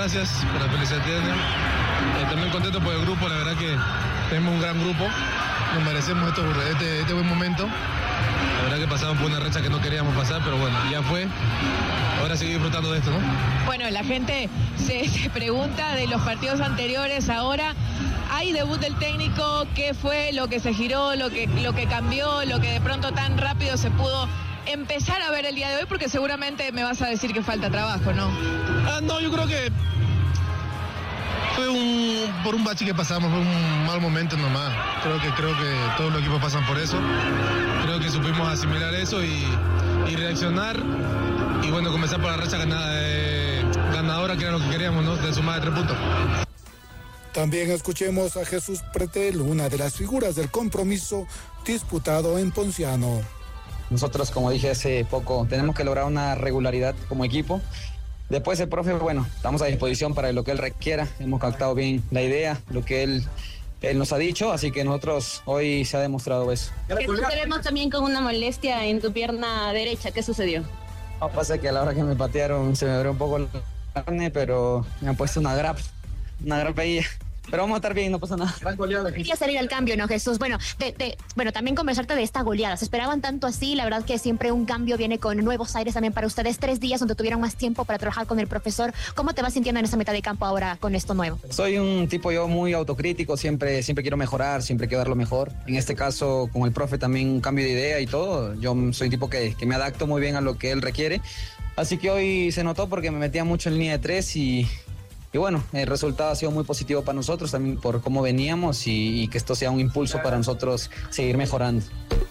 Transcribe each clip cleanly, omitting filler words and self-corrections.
gracias por la felicitación. También contento por el grupo, la verdad que tenemos un gran grupo, nos merecemos este buen momento. La verdad que pasamos por una racha que no queríamos pasar, pero bueno, ya fue. Ahora seguir disfrutando de esto, ¿no? Bueno, la gente se pregunta de los partidos anteriores. Ahora hay debut del técnico. ¿Qué fue lo que se giró, lo que cambió, lo que de pronto tan rápido se pudo empezar a ver el día de hoy? Porque seguramente me vas a decir que falta trabajo, ¿no? No, yo creo que fue por un bache que pasamos, fue un mal momento nomás. Creo que todos los equipos pasan por eso. Creo que supimos asimilar eso y reaccionar y bueno, comenzar por la racha ganadora, que era lo que queríamos, ¿no? De sumar de 3 puntos. También escuchemos a Jesús Pretel, una de las figuras del compromiso disputado en Ponciano. Nosotros, como dije hace poco, tenemos que lograr una regularidad como equipo. Después el profe, bueno, estamos a disposición para lo que él requiera. Hemos captado bien la idea, lo que él nos ha dicho, así que nosotros hoy se ha demostrado eso. Te vemos también con una molestia en tu pierna derecha. ¿Qué sucedió? No, pasa que a la hora que me patearon se me abrió un poco la carne, pero me han puesto una grapa ahí. Pero vamos a estar bien, no pasa nada. Quería salir al cambio, ¿no, Jesús? Bueno, también conversarte de esta goleada. ¿Se esperaban tanto así? La verdad que siempre un cambio viene con nuevos aires también para ustedes. 3 días donde tuvieron más tiempo para trabajar con el profesor. ¿Cómo te vas sintiendo en esa mitad de campo ahora con esto nuevo? Soy un tipo yo muy autocrítico, siempre quiero mejorar, siempre quiero dar lo mejor. En este caso, con el profe también un cambio de idea y todo. Yo soy un tipo que me adapto muy bien a lo que él requiere. Así que hoy se notó porque me metía mucho en línea de 3 y bueno, el resultado ha sido muy positivo para nosotros también por cómo veníamos y que esto sea un impulso para nosotros seguir mejorando.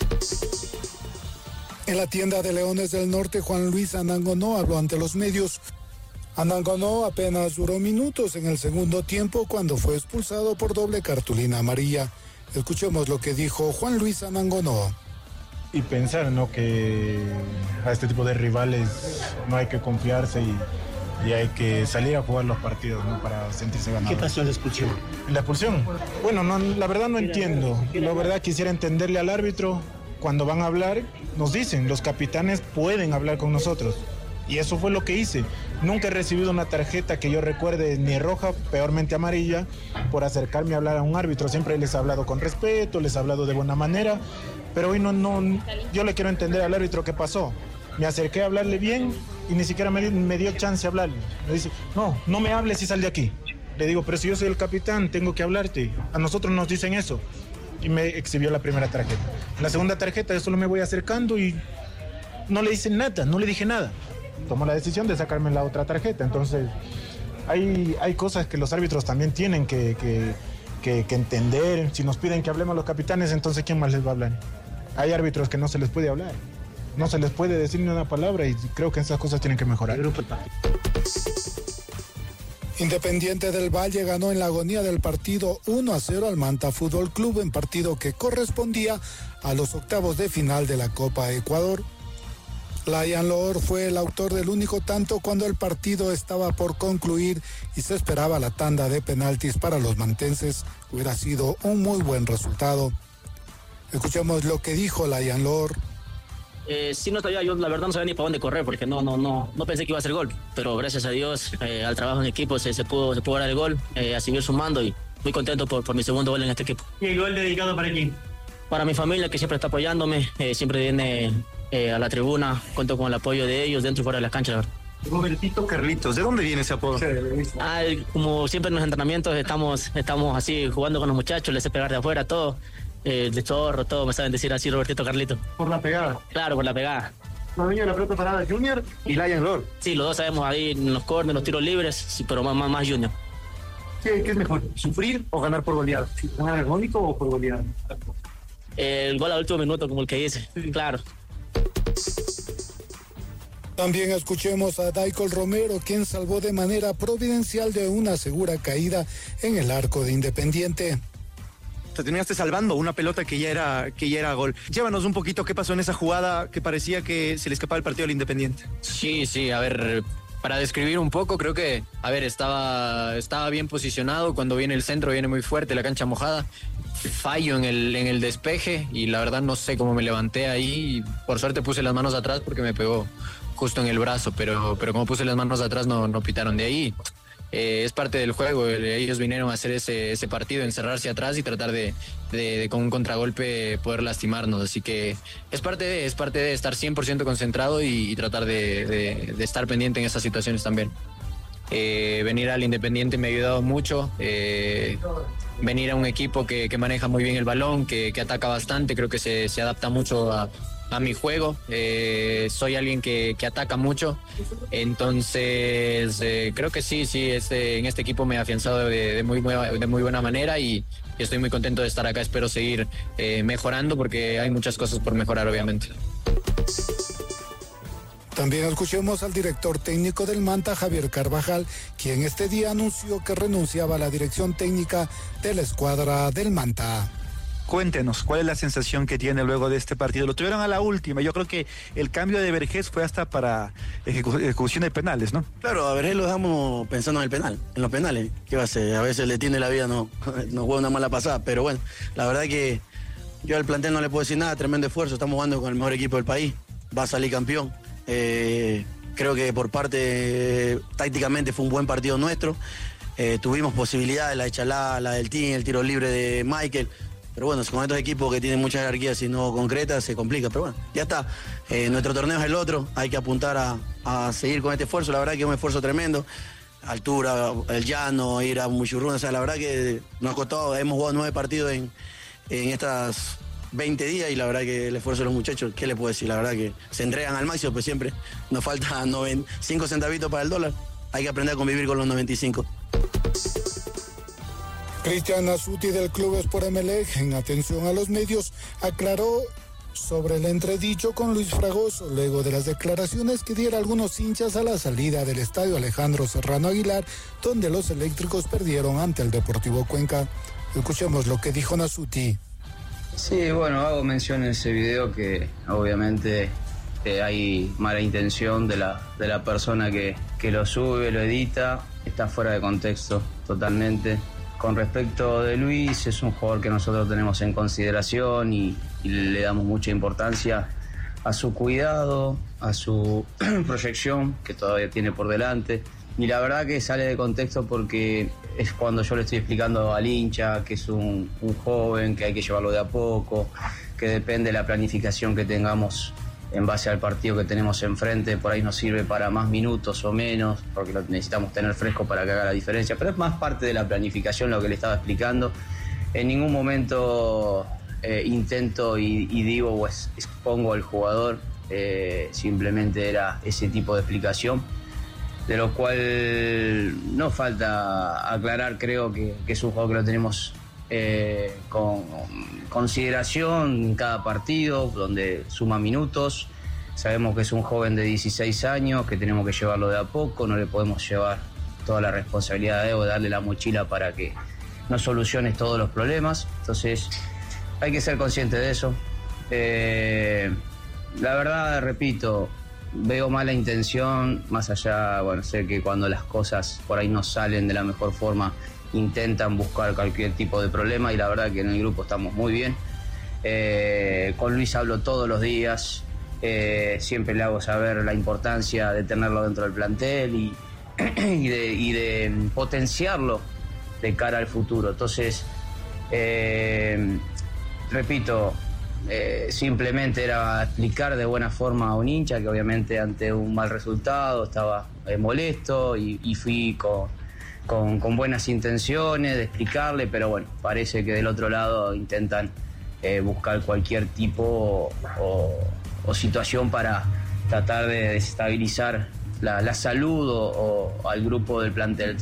En la tienda de Leones del Norte, Juan Luis Anangonó habló ante los medios. Anangonó apenas duró minutos en el segundo tiempo cuando fue expulsado por doble cartulina amarilla. Escuchemos lo que dijo Juan Luis Anangonó. Y pensar, ¿no?, que a este tipo de rivales no hay que confiarse y hay que salir a jugar los partidos, ¿no?, para sentirse ganador. ¿Qué pasó en la expulsión? ¿En la expulsión? Bueno, no, la verdad no entiendo. La verdad quisiera entenderle al árbitro. Cuando van a hablar, nos dicen, los capitanes pueden hablar con nosotros. Y eso fue lo que hice. Nunca he recibido una tarjeta que yo recuerde ni roja, peormente amarilla, por acercarme a hablar a un árbitro. Siempre les he hablado con respeto, les he hablado de buena manera, pero hoy no, yo le quiero entender al árbitro qué pasó. Me acerqué a hablarle bien y ni siquiera me dio chance de hablarle. Me dice, no me hables y sal de aquí. Le digo, pero si yo soy el capitán, tengo que hablarte. A nosotros nos dicen eso. Y me exhibió la primera tarjeta. En la segunda tarjeta yo solo me voy acercando y no le hice nada, no le dije nada. Tomó la decisión de sacarme la otra tarjeta. Entonces, hay cosas que los árbitros también tienen que entender. Si nos piden que hablemos los capitanes, entonces ¿quién más les va a hablar? Hay árbitros que no se les puede hablar. No se les puede decir ni una palabra y creo que esas cosas tienen que mejorar. Independiente del Valle ganó en la agonía del partido 1-0 al Manta Fútbol Club en partido que correspondía a los octavos de final de la Copa Ecuador. Layan Loor fue el autor del único tanto cuando el partido estaba por concluir y se esperaba la tanda de penaltis para los mantenses. Hubiera sido un muy buen resultado. Escuchemos lo que dijo Layan Loor. Sí, no sabía, yo la verdad no sabía ni para dónde correr porque no pensé que iba a ser gol, pero gracias a Dios, al trabajo en equipo se pudo dar el gol, a seguir sumando y muy contento por mi segundo gol en este equipo. ¿Y el gol dedicado para quién? Para mi familia, que siempre está apoyándome, siempre viene a la tribuna, cuento con el apoyo de ellos dentro y fuera de las canchas. Robertito Carlitos, ¿de dónde viene ese apodo? Como siempre en los entrenamientos estamos así jugando con los muchachos, les sé pegar de afuera todo. De chorro, todo, me saben decir así, Robertito Carlito. ¿Por la pegada? Claro, por la pegada. ¿No venía la pelota parada Junior y Layan Loor? Sí, los dos sabemos ahí en los corners, los tiros libres, sí, pero más Junior. ¿Qué es mejor, sufrir o ganar por goleada? ¿Ganar agónico o por goleada? El gol al último minuto, como el que dice, sí. Claro. También escuchemos a Daikol Romero, quien salvó de manera providencial de una segura caída en el arco de Independiente. Te terminaste salvando una pelota que ya era gol. Llévanos un poquito qué pasó en esa jugada que parecía que se le escapaba el partido al Independiente. Sí, a ver, para describir un poco, creo que, estaba bien posicionado, cuando viene el centro viene muy fuerte, la cancha mojada, fallo en el despeje y la verdad no sé cómo me levanté ahí y por suerte puse las manos atrás porque me pegó justo en el brazo, pero como puse las manos atrás no pitaron de ahí. es parte del juego. Ellos vinieron a hacer ese partido, encerrarse atrás y tratar de con un contragolpe poder lastimarnos. Así que es parte de estar 100% concentrado y tratar de estar pendiente en esas situaciones también. Venir al Independiente me ha ayudado mucho. Venir a un equipo que maneja muy bien el balón, que ataca bastante, creo que se adapta mucho a mi juego. Soy alguien que ataca mucho, entonces creo que sí, en este equipo me he afianzado de muy buena manera y estoy muy contento de estar acá. Espero seguir mejorando porque hay muchas cosas por mejorar, obviamente. También escuchemos al director técnico del Manta, Javier Carvajal, quien este día anunció que renunciaba a la dirección técnica de la escuadra del Manta. Cuéntenos, ¿cuál es la sensación que tiene luego de este partido? Lo tuvieron a la última. Yo creo que el cambio de Vergés fue hasta para ejecución de penales, ¿no? Claro, a Vergés lo dejamos pensando en el penal, en los penales. ¿Qué va a hacer? A veces le tiene la vida, no juega una mala pasada. Pero bueno, la verdad que yo al plantel no le puedo decir nada. Tremendo esfuerzo. Estamos jugando con el mejor equipo del país. Va a salir campeón. Creo que por parte tácticamente fue un buen partido nuestro. Tuvimos posibilidades, la de Chalá, la del Team, el tiro libre de Michael. Pero bueno, con estos equipos que tienen mucha jerarquía, si no concreta, se complica. Pero bueno, ya está. Nuestro torneo es el otro. Hay que apuntar a seguir con este esfuerzo. La verdad que es un esfuerzo tremendo. Altura, el llano, ir a Muchurruna. O sea, la verdad que nos ha costado. Hemos jugado 9 partidos en estas 20 días y la verdad que el esfuerzo de los muchachos, ¿qué les puedo decir? La verdad que se entregan al máximo, pues siempre nos falta 5 centavitos para el dólar. Hay que aprender a convivir con los 95. Cristian Nasuti del Club Sport Emelec, en atención a los medios, aclaró sobre el entredicho con Luis Fragoso, luego de las declaraciones que dieron algunos hinchas a la salida del estadio Alejandro Serrano Aguilar, donde los eléctricos perdieron ante el Deportivo Cuenca. Escuchemos lo que dijo Nasuti. Sí, bueno, hago mención en ese video que obviamente hay mala intención de la persona que lo sube, lo edita, está fuera de contexto totalmente. Con respecto de Luis, es un jugador que nosotros tenemos en consideración y le damos mucha importancia a su cuidado, a su proyección que todavía tiene por delante. Y la verdad que sale de contexto porque es cuando yo le estoy explicando al hincha que es un joven, que hay que llevarlo de a poco, que depende de la planificación que tengamos en base al partido que tenemos enfrente. Por ahí nos sirve para más minutos o menos, porque lo necesitamos tener fresco para que haga la diferencia. Pero es más parte de la planificación lo que le estaba explicando. En ningún momento intento y digo o expongo al jugador, simplemente era ese tipo de explicación. De lo cual no falta aclarar, creo que es un juego que lo tenemos con consideración en cada partido, donde suma minutos. Sabemos que es un joven de 16 años, que tenemos que llevarlo de a poco, no le podemos llevar toda la responsabilidad de darle la mochila para que no solucione todos los problemas. Entonces hay que ser consciente de eso. La verdad, repito, veo mala intención, más allá, bueno, sé que cuando las cosas por ahí no salen de la mejor forma, intentan buscar cualquier tipo de problema y la verdad que en el grupo estamos muy bien. Con Luis hablo todos los días, siempre le hago saber la importancia de tenerlo dentro del plantel y de potenciarlo de cara al futuro. Entonces, repito, simplemente era explicar de buena forma a un hincha que obviamente ante un mal resultado estaba molesto y fui con buenas intenciones de explicarle, pero bueno, parece que del otro lado intentan buscar cualquier tipo o situación para tratar de desestabilizar la salud o al grupo del plantel.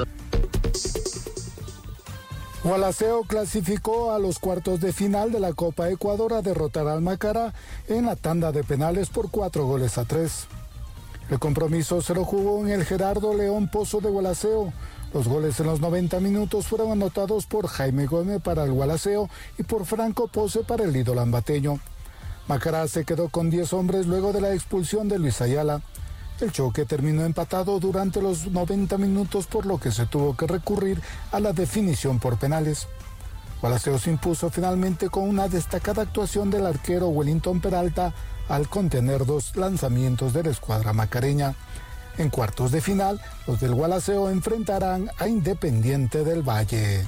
Gualaceo clasificó a los cuartos de final de la Copa Ecuador a derrotar al Macará en la tanda de penales por 4-3. El compromiso se lo jugó en el Gerardo León Pozo de Gualaceo. Los goles en los 90 minutos fueron anotados por Jaime Gómez para el Gualaceo y por Franco Pose para el ídolo ambateño. Macará se quedó con 10 hombres luego de la expulsión de Luis Ayala. El choque terminó empatado durante los 90 minutos, por lo que se tuvo que recurrir a la definición por penales. Gualaceo se impuso finalmente con una destacada actuación del arquero Wellington Peralta al contener 2 lanzamientos de la escuadra macareña. En cuartos de final, los del Gualaceo enfrentarán a Independiente del Valle.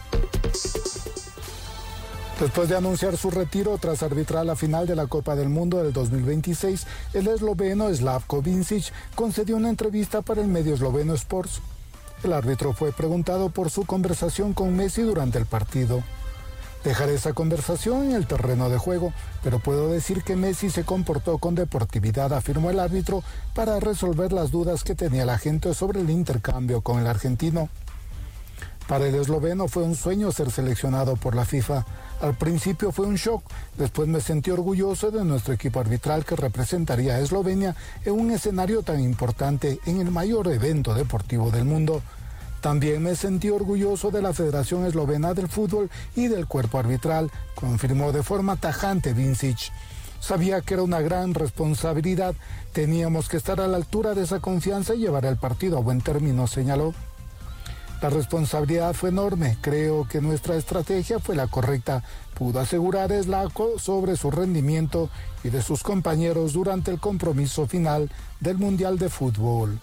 Después de anunciar su retiro tras arbitrar la final de la Copa del Mundo del 2026, el esloveno Slavko Vincic concedió una entrevista para el medio esloveno Sports. El árbitro fue preguntado por su conversación con Messi durante el partido. Dejaré esa conversación en el terreno de juego, pero puedo decir que Messi se comportó con deportividad, afirmó el árbitro, para resolver las dudas que tenía la gente sobre el intercambio con el argentino. Para el esloveno fue un sueño ser seleccionado por la FIFA. Al principio fue un shock, después me sentí orgulloso de nuestro equipo arbitral que representaría a Eslovenia en un escenario tan importante en el mayor evento deportivo del mundo. También me sentí orgulloso de la Federación Eslovena del Fútbol y del cuerpo arbitral, confirmó de forma tajante Vincic. Sabía que era una gran responsabilidad, teníamos que estar a la altura de esa confianza y llevar el partido a buen término, señaló. La responsabilidad fue enorme, creo que nuestra estrategia fue la correcta, pudo asegurar Slavko sobre su rendimiento y de sus compañeros durante el compromiso final del Mundial de Fútbol.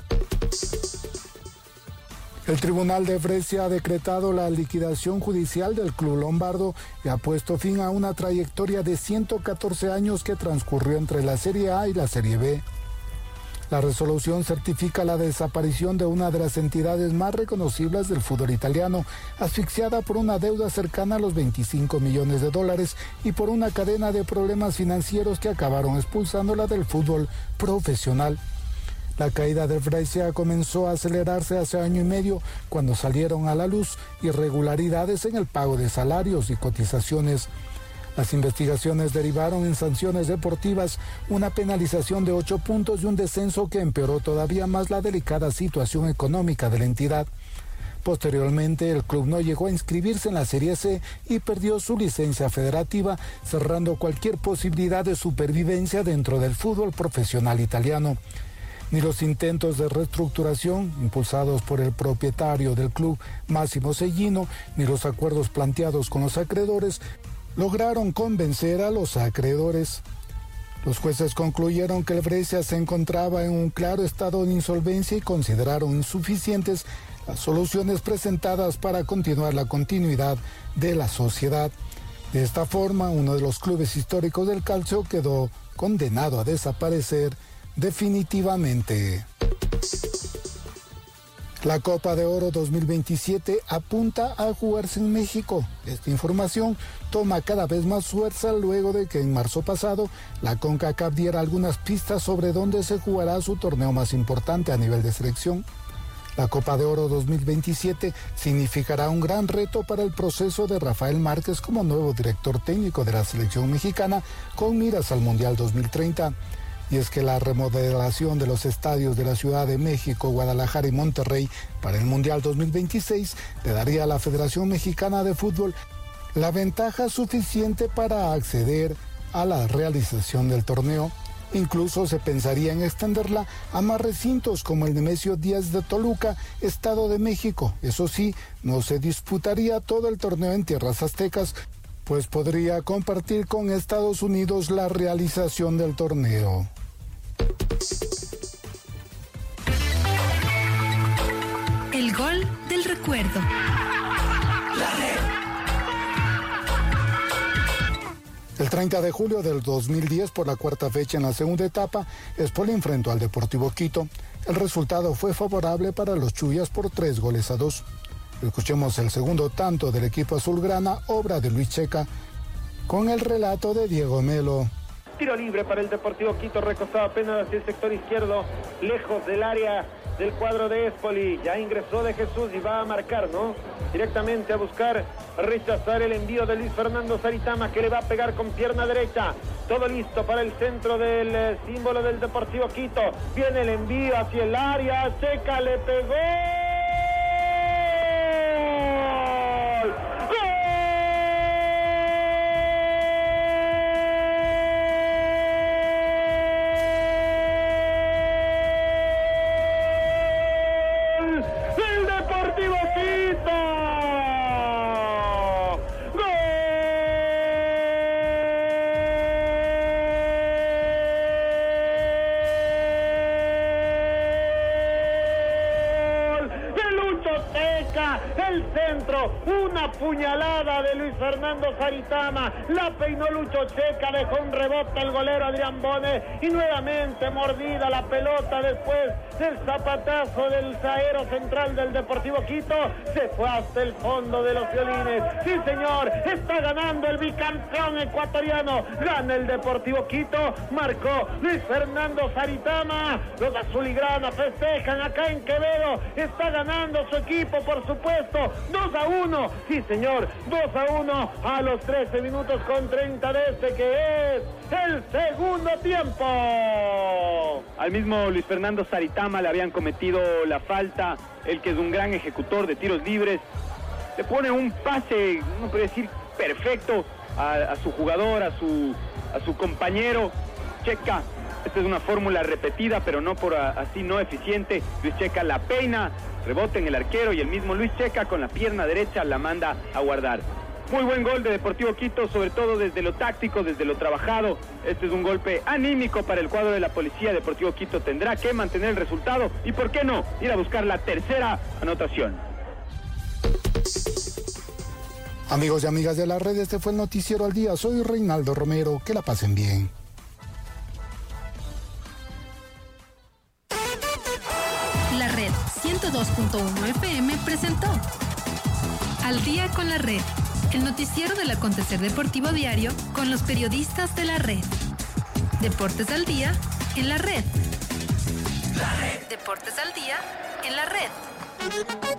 El Tribunal de Brescia ha decretado la liquidación judicial del club lombardo y ha puesto fin a una trayectoria de 114 años que transcurrió entre la Serie A y la Serie B. La resolución certifica la desaparición de una de las entidades más reconocibles del fútbol italiano, asfixiada por una deuda cercana a los 25 millones de dólares y por una cadena de problemas financieros que acabaron expulsándola del fútbol profesional. La caída de Brescia comenzó a acelerarse hace año y medio cuando salieron a la luz irregularidades en el pago de salarios y cotizaciones. Las investigaciones derivaron en sanciones deportivas, una penalización de 8 puntos y un descenso que empeoró todavía más la delicada situación económica de la entidad. Posteriormente, el club no llegó a inscribirse en la Serie C y perdió su licencia federativa, cerrando cualquier posibilidad de supervivencia dentro del fútbol profesional italiano. Ni los intentos de reestructuración impulsados por el propietario del club, Massimo Sellino, ni los acuerdos planteados con los acreedores lograron convencer a los acreedores. Los jueces concluyeron que el Brescia se encontraba en un claro estado de insolvencia y consideraron insuficientes las soluciones presentadas para continuar la continuidad de la sociedad. De esta forma, uno de los clubes históricos del calcio quedó condenado a desaparecer definitivamente. La Copa de Oro 2027 apunta a jugarse en México. Esta información toma cada vez más fuerza luego de que en marzo pasado la CONCACAF diera algunas pistas sobre dónde se jugará su torneo más importante a nivel de selección. La Copa de Oro 2027 significará un gran reto para el proceso de Rafael Márquez como nuevo director técnico de la selección mexicana con miras al Mundial 2030. Y es que la remodelación de los estadios de la Ciudad de México, Guadalajara y Monterrey para el Mundial 2026 le daría a la Federación Mexicana de Fútbol la ventaja suficiente para acceder a la realización del torneo. Incluso se pensaría en extenderla a más recintos como el Nemesio Díaz de Toluca, Estado de México. Eso sí, no se disputaría todo el torneo en tierras aztecas, pues podría compartir con Estados Unidos la realización del torneo. El gol del recuerdo. El 30 de julio del 2010, por la cuarta fecha en la segunda etapa, Espoli enfrentó al Deportivo Quito. El resultado fue favorable para los Chuyas por 3-2. Escuchemos el segundo tanto del equipo azulgrana, obra de Luis Checa, con el relato de Diego Melo. Tiro libre para el Deportivo Quito, recostado apenas hacia el sector izquierdo, lejos del área del cuadro de Espoli. Ya ingresó de Jesús y va a marcar, ¿no? Directamente a buscar rechazar el envío de Luis Fernando Saritama, que le va a pegar con pierna derecha. Todo listo para el centro del símbolo del Deportivo Quito. Viene el envío hacia el área, Checa le pegó. Checa, el centro, una puñalada de Luis Fernando Saritama, la peinó Lucho Checa, dejó un rebote el golero Adrián Bonet y nuevamente mordida la pelota después del zapatazo del zaguero central del Deportivo Quito, se fue hasta el fondo de los violines. Sí, señor, está ganando el bicampeón ecuatoriano, gana el Deportivo Quito, marcó Luis Fernando Saritama, los azuligranas festejan acá en Quevedo, está ganando su equipo, por supuesto, 2-1, sí señor, 2-1 a los 13 minutos con 30 de este que es el segundo tiempo. Al mismo Luis Fernando Saritama le habían cometido la falta, el que es un gran ejecutor de tiros libres, le pone un pase, no puedo decir perfecto, a su jugador, a su compañero Checa. Esta es una fórmula repetida, pero no por así no eficiente. Luis Checa la peina, rebota en el arquero y el mismo Luis Checa con la pierna derecha la manda a guardar. Muy buen gol de Deportivo Quito, sobre todo desde lo táctico, desde lo trabajado. Este es un golpe anímico para el cuadro de la policía. Deportivo Quito tendrá que mantener el resultado y, ¿por qué no?, ir a buscar la tercera anotación. Amigos y amigas de la red, este fue el Noticiero al Día. Soy Reinaldo Romero. Que la pasen bien. La Red 102.1 FM presentó Al Día con la Red, el noticiero del acontecer deportivo diario con los periodistas de la red. Deportes al Día en la Red. Deportes al Día en la Red.